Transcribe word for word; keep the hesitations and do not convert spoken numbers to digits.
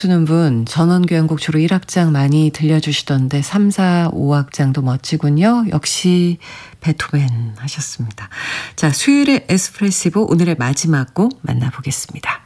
주는 분 전원교향곡 주로 일 악장 많이 들려주시던데 삼, 사, 오 악장도 멋지군요. 역시 베토벤 하셨습니다. 자, 수요일의 에스프레시보 오늘의 마지막 곡 만나보겠습니다.